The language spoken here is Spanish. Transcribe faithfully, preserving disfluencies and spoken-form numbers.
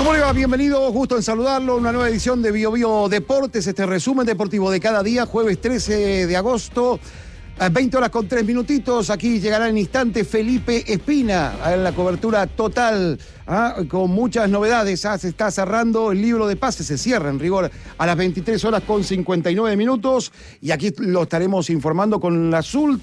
¿Cómo le va? Bienvenido, gusto en saludarlo. Una nueva edición de Bio Bio Deportes, este resumen deportivo de cada día, jueves trece de agosto, a veinte horas con tres minutitos. Aquí llegará en instante Felipe Espina en la cobertura total, ¿ah? Con muchas novedades. ¿ah? Se está cerrando el libro de pases, se cierra en rigor a las veintitrés horas con cincuenta y nueve minutos. Y aquí lo estaremos informando con las últimas.